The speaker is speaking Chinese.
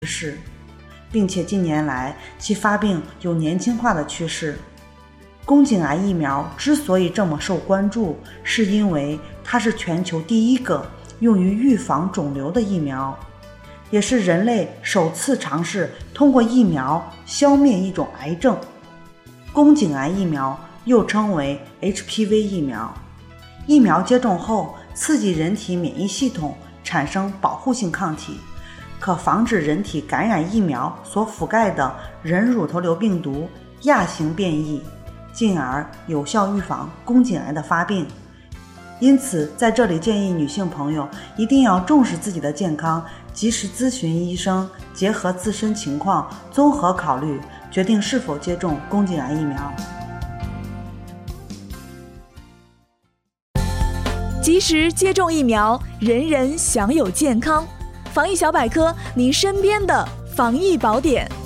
势，并且近年来其发病有年轻化的趋势。宫颈癌疫苗之所以这么受关注，是因为它是全球第一个用于预防肿瘤的疫苗，也是人类首次尝试通过疫苗消灭一种癌症。宫颈癌疫苗又称为 HPV 疫苗，疫苗接种后刺激人体免疫系统产生保护性抗体，可防止人体感染疫苗所覆盖的人乳头瘤病毒亚型变异，进而有效预防宫颈癌的发病。因此在这里建议女性朋友一定要重视自己的健康，及时咨询医生，结合自身情况综合考虑，决定是否接种宫颈癌疫苗。 及时接种疫苗，人人享有健康。防疫小百科，您身边的防疫宝典。